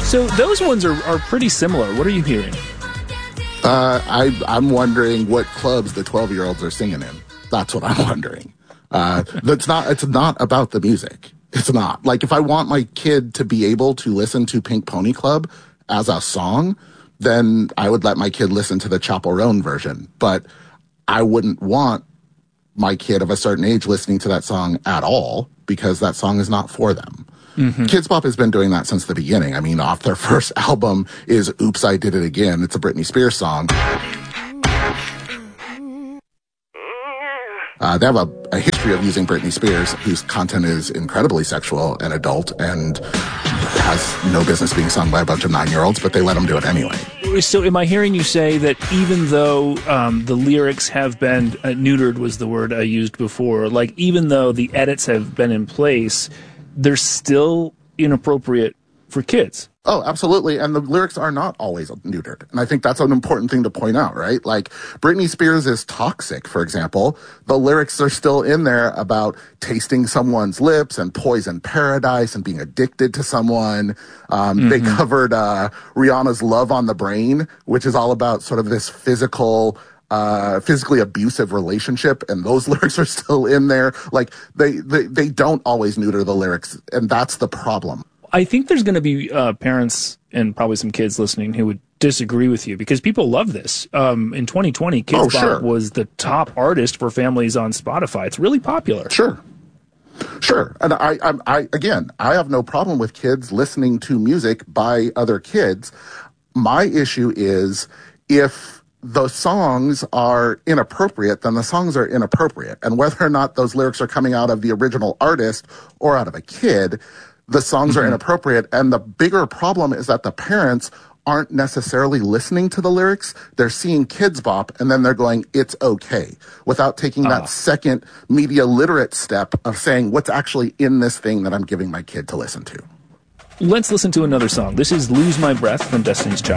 So those ones are pretty similar. What are you hearing? I'm wondering what clubs the 12-year-olds are singing in. That's what I'm wondering. It's not about the music. It's not. Like, if I want my kid to be able to listen to Pink Pony Club as a song, then I would let my kid listen to the Chappell Roan version. But I wouldn't want my kid of a certain age listening to that song at all, because that song is not for them. Mm-hmm. Kidz Bop has been doing that since the beginning. I mean, off their first album is Oops, I Did It Again. It's a Britney Spears song. They have a history of using Britney Spears, whose content is incredibly sexual and adult and has no business being sung by a bunch of 9-year-olds, but they let them do it anyway. So am I hearing you say that even though the lyrics have been neutered was the word I used before, like even though the edits have been in place, they're still inappropriate for kids? Oh, absolutely. And the lyrics are not always neutered. And I think that's an important thing to point out, right? Like, Britney Spears is Toxic, for example. The lyrics are still in there about tasting someone's lips and poison paradise and being addicted to someone. They covered Rihanna's Love on the Brain, which is all about sort of this physically abusive relationship, and those lyrics are still in there. Like, they don't always neuter the lyrics, and that's the problem. I think there's going to be parents and probably some kids listening who would disagree with you, because people love this. In 2020, Kidz Bop was the top artist for families on Spotify. It's really popular. Sure. And I have no problem with kids listening to music by other kids. My issue is, if the songs are inappropriate, then the songs are inappropriate. And whether or not those lyrics are coming out of the original artist or out of a kid, the songs are inappropriate. And the bigger problem is that the parents aren't necessarily listening to the lyrics. They're seeing Kidz Bop, and then they're going, it's okay, without taking that second media literate step of saying, what's actually in this thing that I'm giving my kid to listen to. Let's listen to another song. This is Lose My Breath from Destiny's Child.